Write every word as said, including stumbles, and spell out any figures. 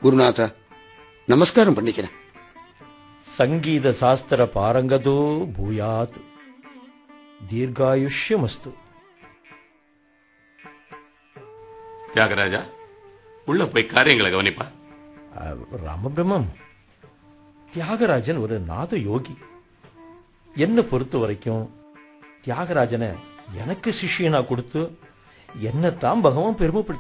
குருநாதா, நமஸ்காரம் பண்ணிக்கிறேன். சங்கீத சாஸ்திர பாரங்கதோ பூயாத். தீர்காயுஷ்யமஸ்து. தியாகராஜா, உள்ள போய் காரியங்களை கவனிப்பா. ராமபிரம்மம், தியாகராஜன் ஒரு நாத யோகி. என்ன பொறுத்த வரைக்கும் தியாகராஜனை எனக்கு சிஷியனா கொடுத்து என்னத்தான் பகவான் பெருமைப்படுத்த